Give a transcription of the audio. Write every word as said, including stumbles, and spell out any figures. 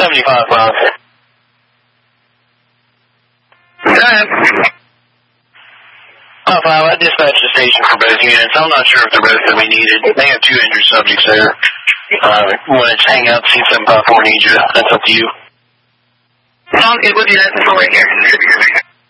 seventy-five five. Alright. Oh, five, I dispatched the station for both units. I'm not sure if they're both going to be needed. They have two injured subjects there. Uh, when it's hang out, C seven five four needs you. That's up to you. Sounds good. We'll do that before we're here.